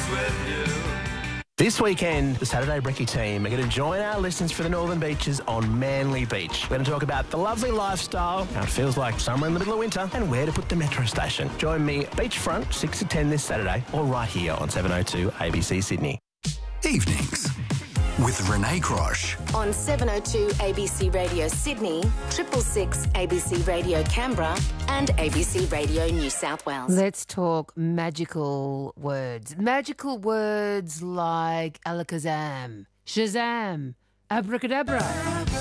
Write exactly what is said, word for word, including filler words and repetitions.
This weekend, the Saturday Brekkie team are going to join our listeners for the Northern Beaches on Manly Beach. We're going to talk about the lovely lifestyle, how it feels like summer in the middle of winter, and where to put the metro station. Join me beachfront six to ten this Saturday, or right here on seven oh two A B C Sydney. Evenings with Renee Crosh. On seven oh two A B C Radio Sydney, triple six A B C Radio Canberra and A B C Radio New South Wales. Let's talk magical words. Magical words like alakazam, shazam, abracadabra.